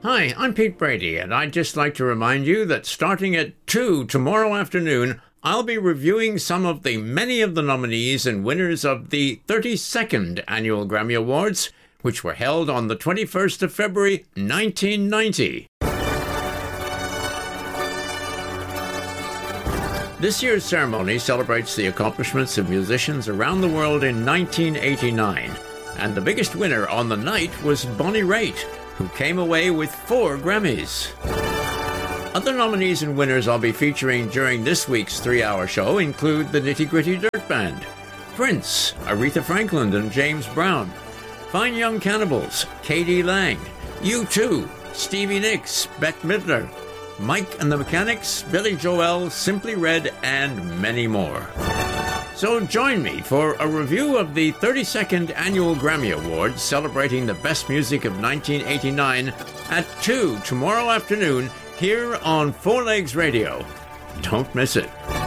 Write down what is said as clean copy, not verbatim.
Hi, I'm Pete Brady, and I'd just like to remind you that starting at 2 tomorrow afternoon, I'll be reviewing many of the nominees and winners of the 32nd Annual Grammy Awards, which were held on the 21st of February, 1990. This year's ceremony celebrates the accomplishments of musicians around the world in 1989, and the biggest winner on the night was Bonnie Raitt, who came away with 4 Grammys. Other nominees and winners I'll be featuring during this week's 3-hour show include the Nitty Gritty Dirt Band, Prince, Aretha Franklin and James Brown, Fine Young Cannibals, K.D. Lang, U2, Stevie Nicks, Bette Midler, Mike and the Mechanics, Billy Joel, Simply Red, and many more. So join me for a review of the 32nd Annual Grammy Awards celebrating the best music of 1989 at 2 tomorrow afternoon here on Four Legs Radio. Don't miss it.